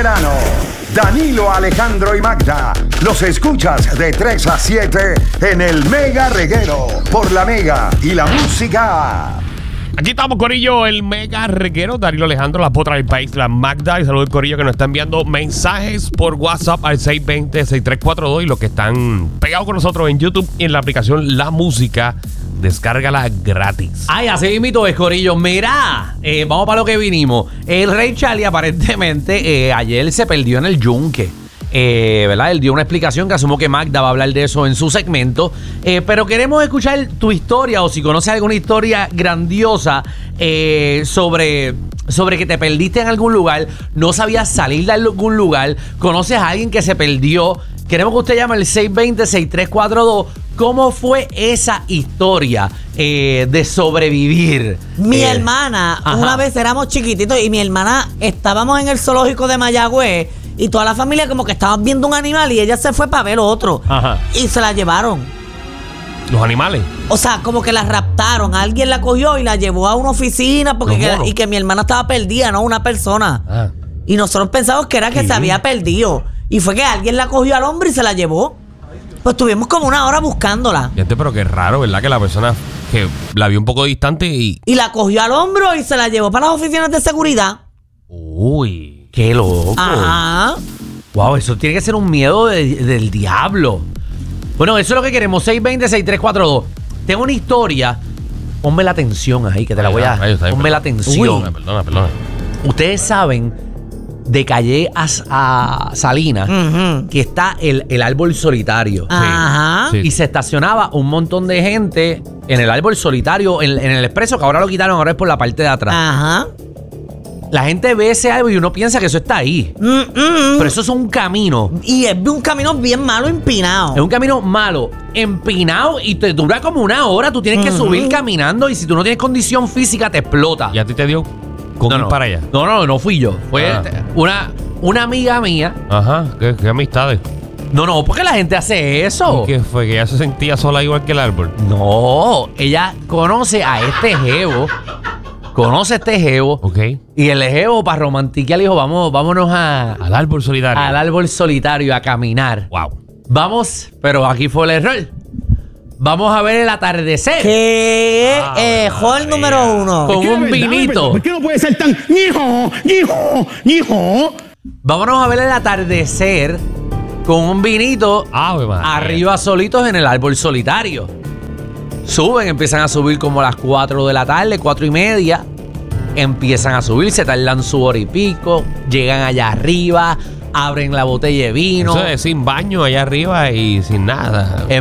verano. Danilo, Alejandro y Magda. Los escuchas de 3 a 7 en el Mega Reguero. Por la Mega y la Música. Aquí estamos, corillo, el Mega Reguero. Danilo, Alejandro, la potra del país, la Magda. Y saludo al corillo que nos está enviando mensajes por WhatsApp al 620-6342. Y los que están pegados con nosotros en YouTube y en la aplicación La Música, descárgala gratis. Ay, así mismo es, corillo. Mira, vamos para lo que vinimos. El Rey Charlie aparentemente ayer se perdió en el yunque. ¿Verdad? Él dio una explicación que asumo que Magda va a hablar de eso en su segmento. Pero queremos escuchar tu historia o si conoces alguna historia grandiosa sobre que te perdiste en algún lugar, no sabías salir de algún lugar, conoces a alguien que se perdió. Queremos que usted llame al 620-6342. ¿Cómo fue esa historia de sobrevivir? Mi hermana, una vez éramos chiquititos y mi hermana estábamos en el zoológico de Mayagüez y toda la familia como que estaban viendo un animal y ella se fue para ver otro. Ajá. Y se la llevaron. ¿Los animales? O sea, como que la raptaron. Alguien la cogió y la llevó a una oficina y que mi hermana estaba perdida, ¿no? Una persona. Ah. Y nosotros pensamos que era que se había perdido. Y fue que alguien la cogió al hombre y se la llevó. Pues estuvimos como una hora buscándola. Pero qué raro, ¿verdad? Que la persona que la vio un poco distante y la cogió al hombro y se la llevó para las oficinas de seguridad. Uy, qué loco. Ajá. Wow, eso tiene que ser un miedo del diablo. Bueno, eso es lo que queremos. 620-6342. Tengo una historia. Ponme la atención ahí, que te la voy a... Ponme la atención. Perdona. Ustedes saben de Calle a Salinas, que está el árbol solitario. Ajá. Sí. Y se estacionaba un montón de gente en el árbol solitario, en el expreso, que ahora lo quitaron, ahora es por la parte de atrás. Ajá. La gente ve ese árbol y uno piensa que eso está ahí. Pero eso es un camino. Y es un camino bien malo, empinado. Es un camino malo, empinado, y te dura como una hora. Tú tienes que subir caminando y si tú no tienes condición física, te explota. ¿Y a ti te dio con ir para allá? No fui yo. Fue una amiga mía. Ajá, ¿qué amistades? No, porque la gente hace eso. ¿Y qué fue? ¿Que ella se sentía sola igual que el árbol? No, ella conoce a este jevo. Ok. Y el jevo, para romantiquear, le dijo, vámonos al árbol solitario. Al árbol solitario a caminar. Wow. Vamos, pero aquí fue el error. Vamos a ver el atardecer. ¿Qué? Hall número 1. Con un vinito. ¿Por qué no puede ser tan hijo? Vámonos a ver el atardecer con un vinito arriba solitos en el árbol solitario. Suben, empiezan a subir como a las 4 de la tarde, 4:30. Empiezan a subir, se tardan su hora y pico. Llegan allá arriba, abren la botella de vino. Eso es sin baño allá arriba y sin nada.